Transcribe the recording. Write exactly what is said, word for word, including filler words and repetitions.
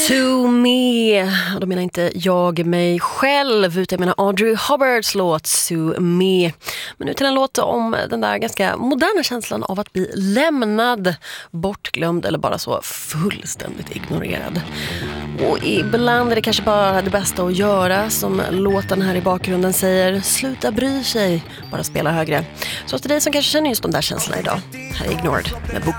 To me. Och då menar inte jag mig själv, utan jag menar Audrey Hubbards låt To me. Men nu till en låt om den där ganska moderna känslan av att bli lämnad, bortglömd eller bara så fullständigt ignorerad. Och ibland är det kanske bara det bästa att göra, som låten här i bakgrunden säger: sluta bry sig, bara spela högre. Så till dig som kanske känner just de där känslorna idag, här är Ignored med Book